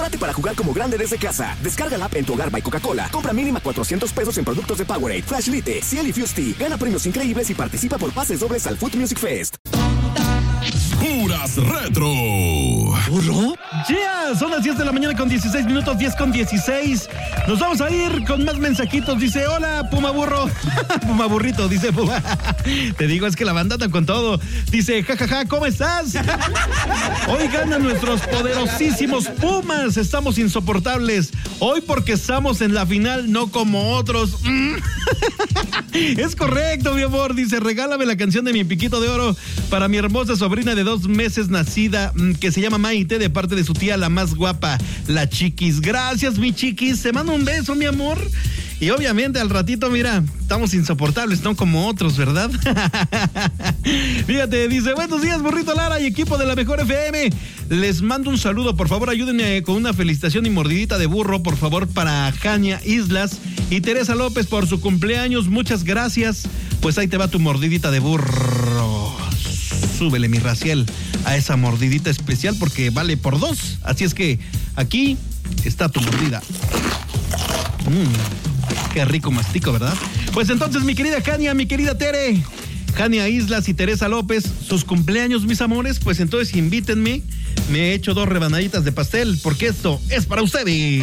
Prepárate para jugar como grande desde casa. Descarga la app en tu hogar by Coca-Cola. Compra mínima $400 en productos de Powerade, Flash Lite, Ciel y Fusty. Gana premios increíbles y participa por pases dobles al Food Music Fest. Puras Retro. ¿Burro? Yeah, son las 10 de la mañana con 16 minutos, 10 con 16. Nos vamos a ir con más mensajitos. Dice, hola, Puma Burro. Puma Burrito, dice Puma. Te digo, es que la banda anda con todo. Dice, jajaja, ¿cómo estás? Hoy ganan nuestros poderosísimos Pumas. Estamos insoportables. Hoy porque estamos en la final, no como otros. Es correcto, mi amor. Dice, regálame la canción de Mi Piquito de Oro para mi hermosa sobrina de 2 meses nacida, que se llama Maite, de parte de su tía, la más guapa, la Chiquis. Gracias, mi Chiquis. Te mando un beso, mi amor. Y obviamente al ratito, mira, estamos insoportables, no como otros, ¿verdad? Fíjate, dice, buenos días, Burrito Lara y equipo de la Mejor FM. Les mando un saludo, por favor, ayúdenme con una felicitación y mordidita de burro, por favor, para Jania Islas y Teresa López por su cumpleaños. Muchas gracias. Pues ahí te va tu mordidita de burro. Súbele, mi Raciel, a esa mordidita especial porque vale por 2. Así es que aquí está tu mordida. Qué rico mastico, ¿verdad? Pues entonces, mi querida Jania, mi querida Tere, Jania Islas y Teresa López, sus cumpleaños, mis amores, pues entonces invítenme. Me he hecho 2 rebanaditas de pastel porque esto es para ustedes.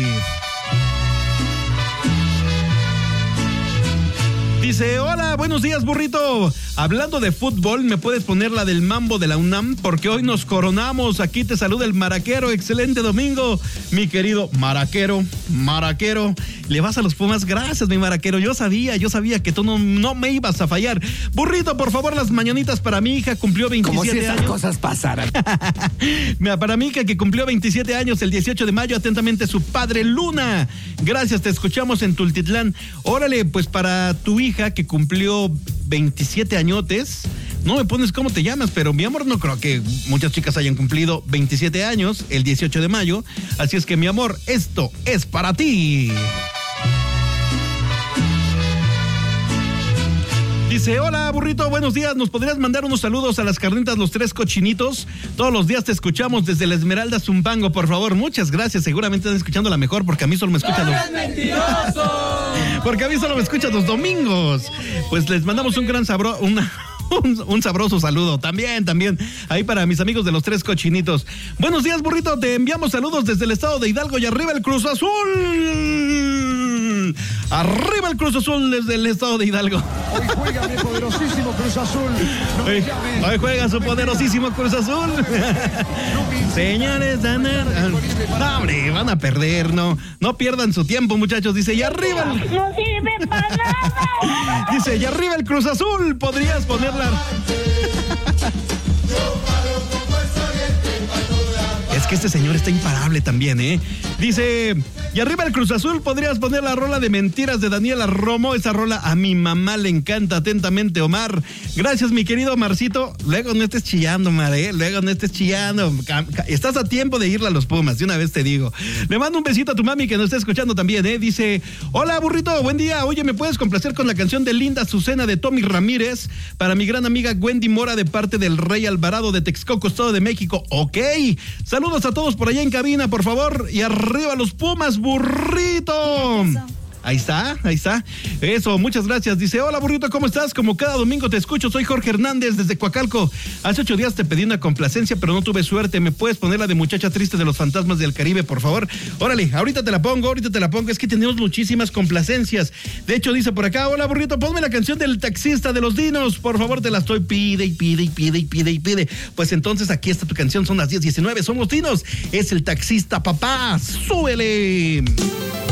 Dice, hola, buenos días, burrito. Hablando de fútbol, ¿me puedes poner la del mambo de la UNAM? Porque hoy nos coronamos. Aquí te saluda el maraquero. Excelente domingo, mi querido maraquero. Maraquero, ¿le vas a los Pumas? Gracias, mi maraquero. Yo sabía que tú no me ibas a fallar. Burrito, por favor, las mañanitas para mi hija. Cumplió 27 años. Como si esas años. Cosas pasaran. Mira, para mi hija que cumplió 27 años el 18 de mayo. Atentamente, su padre Luna. Gracias, te escuchamos en Tultitlán. Órale, pues para tu hija que cumplió 27 añotes, no me pones cómo te llamas, pero mi amor, no creo que muchas chicas hayan cumplido 27 años el 18 de mayo, así es que mi amor, esto es para ti. Dice, hola, burrito, buenos días. ¿Nos podrías mandar unos saludos a las carnitas Los Tres Cochinitos? Todos los días te escuchamos desde la Esmeralda Zumpango, por favor. Muchas gracias. Seguramente están escuchando la mejor porque a mí solo me escuchan los... ¡Mentiroso! Porque a mí solo me escuchan los domingos. Pues les mandamos un gran un sabroso saludo. También, ahí para mis amigos de Los Tres Cochinitos. Buenos días, burrito. Te enviamos saludos desde el estado de Hidalgo y arriba el Cruz Azul. Arriba el Cruz Azul desde el estado de Hidalgo. Hoy juega mi poderosísimo Cruz Azul. Hoy juega su poderosísimo Cruz Azul. Señores, no, hombre, van a perder, no pierdan su tiempo, muchachos. Dice, y arriba No sirve para nada. Dice, y arriba el Cruz Azul. Podrías ponerla. Es que este señor está imparable también, ¿eh? Dice, y arriba el Cruz Azul, podrías poner la rola de Mentiras de Daniela Romo. Esa rola a mi mamá le encanta. Atentamente, Omar. Gracias, mi querido Omarcito. Luego no estés chillando, Omar, ¿eh? Luego no estés chillando. Estás a tiempo de irle a los Pumas, de una vez te digo. Le mando un besito a tu mami que nos está escuchando también, ¿eh? Dice, hola, burrito, buen día. Oye, ¿me puedes complacer con la canción de Linda Azucena de Tommy Ramírez para mi gran amiga Wendy Mora de parte del Rey Alvarado de Texcoco, Estado de México? Ok. Saludos a todos por allá en cabina, por favor. Y arriba los Pumas, burrito. Ahí está. Eso, muchas gracias. Dice, hola, burrito, ¿cómo estás? Como cada domingo te escucho, soy Jorge Hernández desde Coacalco. Hace 8 días te pedí una complacencia, pero no tuve suerte. ¿Me puedes poner la de Muchacha Triste de los Fantasmas del Caribe, por favor? Órale, ahorita te la pongo. Es que tenemos muchísimas complacencias. De hecho, dice por acá, hola, burrito, ponme la canción del Taxista de los Dinos. Por favor, te la estoy pide. Pues entonces aquí está tu canción, son las 10:19. Somos Dinos, es el Taxista, papá. ¡Súbele!